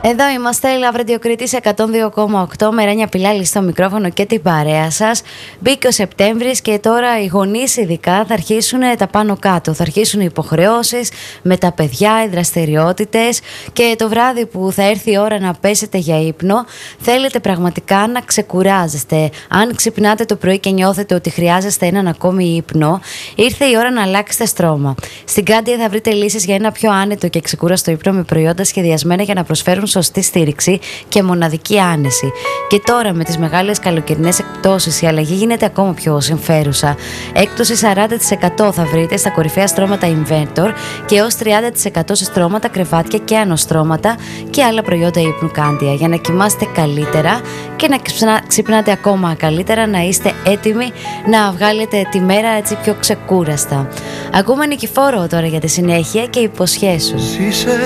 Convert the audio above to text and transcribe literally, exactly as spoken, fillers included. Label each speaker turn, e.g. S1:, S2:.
S1: Εδώ είμαστε, Love Radio Κρήτης εκατόν δύο κόμμα οκτώ, με Ρένια Πιλάλη στο μικρόφωνο και την παρέα σας. Μπήκε ο Σεπτέμβρης και τώρα οι γονείς ειδικά θα αρχίσουν τα πάνω κάτω. Θα αρχίσουν οι υποχρεώσεις με τα παιδιά, οι δραστηριότητες, και το βράδυ που θα έρθει η ώρα να πέσετε για ύπνο, θέλετε πραγματικά να ξεκουράζεστε. Αν ξυπνάτε το πρωί και νιώθετε ότι χρειάζεστε έναν ακόμη ύπνο, ήρθε η ώρα να αλλάξετε στρώμα. Στην Κάντια θα βρείτε λύσεις για ένα πιο άνετο και ξεκούραστο ύπνο με προϊόντα σχεδιασμένα για να προσφέρουν σωστή στήριξη και μοναδική άνεση. Και τώρα με τις μεγάλες καλοκαιρινές εκπτώσεις η αλλαγή γίνεται ακόμα πιο συμφέρουσα. Έκπτωση σαράντα τοις εκατό θα βρείτε στα κορυφαία στρώματα Inventor και έως τριάντα τοις εκατό σε στρώματα, κρεβάτια και ανοστρώματα και άλλα προϊόντα ύπνου Κάντια, για να κοιμάστε καλύτερα και να ξυπνάτε ακόμα καλύτερα, να είστε έτοιμοι να βγάλετε τη μέρα έτσι πιο ξεκούραστα. Ακούμε Νικηφόρο τώρα για τη συνέχεια και υποσχέσου.